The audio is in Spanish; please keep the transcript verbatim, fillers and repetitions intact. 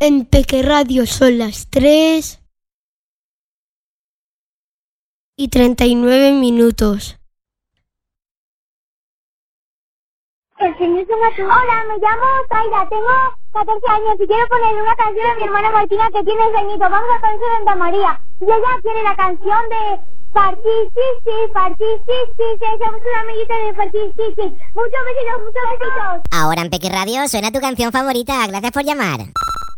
En Peque Radio son las tres y treinta y nueve minutos. Hola, me llamo Zaira, tengo catorce años y quiero ponerle una canción a mi hermana Martina que tiene ceñito. Vamos a conocer Santa María. Y ella quiere la canción de Parchís, Parchís, que somos un amiguito de Parchís. Muchos besitos, muchos besitos. Ahora en Peque Radio suena tu canción favorita. Gracias por llamar.